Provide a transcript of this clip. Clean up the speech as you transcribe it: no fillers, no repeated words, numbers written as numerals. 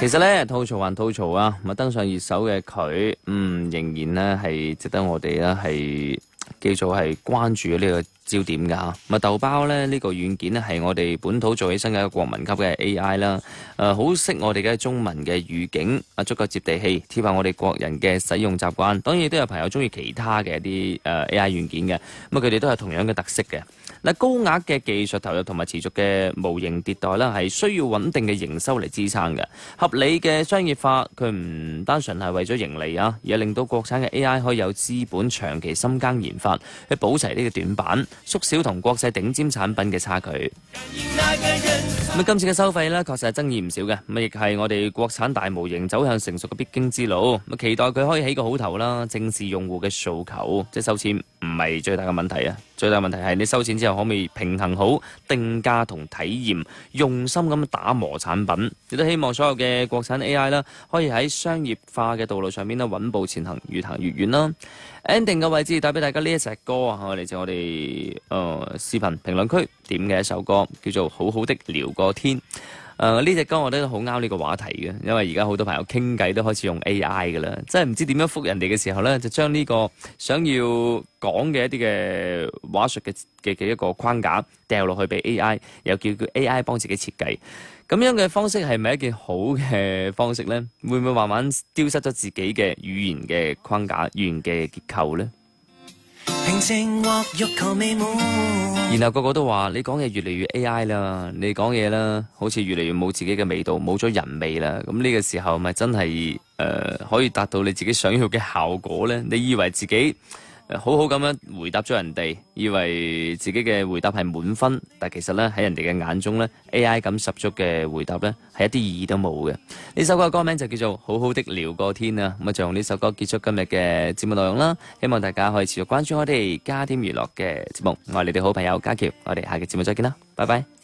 其實咧，吐槽還吐槽啊，登上熱搜嘅佢，仍然咧係值得我哋咧係叫做係關注呢個焦點㗎。豆包咧呢個軟件咧係我哋本土做起身嘅一個國民級嘅 AI 啦，好識我哋嘅中文嘅語境，足夠接地氣，貼合我哋國人嘅使用習慣。當然都有朋友中意其他嘅一啲AI 軟件嘅，佢哋都係同樣嘅特色嘅。高額嘅技術投入同埋持續嘅模型迭代啦，係需要穩定嘅營收嚟支撐嘅。合理嘅商業化，佢唔單純係為咗盈利啊，而係令到國產嘅 AI 可以有資本長期深耕研發，去補齊呢個短板，縮小同國際頂尖產品嘅差距。今次嘅收費呢，確實係爭議唔少嘅，亦係我哋國產大模型走向成熟嘅必經之路。期待佢可以起個好頭啦，正視用戶嘅訴求，即係收錢唔係最大嘅問題啊。最大問題係你收錢之後可唔可以平衡好定價同體驗，用心咁打磨產品。亦都希望所有嘅國產 AI 啦，可以喺商業化嘅道路上面咧穩步前行，越行越遠啦。ending 嘅位置帶俾大家呢一隻歌啊，嚟自我哋視頻評論區點嘅一首歌，叫做《好好的聊過天》。呢隻歌我覺得好啱呢個話題嘅，因為而家好多朋友傾偈都開始用 AI 㗎啦，真係唔知點樣覆人哋嘅時候呢，就將呢個想要講嘅一啲嘅話術嘅一個框架掉落去俾 AI， 又叫 AI 幫自己設計。咁樣嘅方式係咪一件好嘅方式呢？會唔會慢慢丟失咗自己嘅語言嘅框架、語言嘅結構呢？平靜或欲求未滿，然後個個都話你講嘢越嚟越 AI 啦，你講嘢啦，好似越嚟越冇自己嘅味道，冇咗人味啦。咁呢個時候咪真係可以達到你自己想要嘅效果呢？你以為自己好好咁樣回答咗人哋，以為自己嘅回答係滿分，但其實咧喺人哋嘅眼中咧 AI 咁十足嘅回答咧係一啲意義都冇嘅。呢首歌嘅歌名就叫做《好好的聊過天》啊，咁就用呢首歌結束今日嘅節目內容啦。希望大家可以持續關注我哋加添娛樂嘅節目，我係你哋好朋友嘉喬，我哋下期節目再見啦，拜拜。